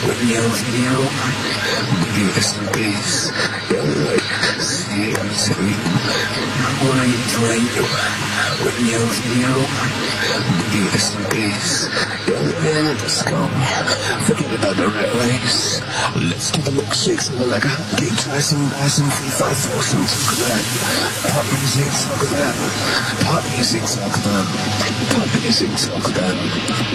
Video, video is in peace. See, video is in peace. Let's go. Forget about the red race. Let's do the milkshakes and like get try some buy some 354 some talk about pop music, talk about pop music, talk about pop music, talk about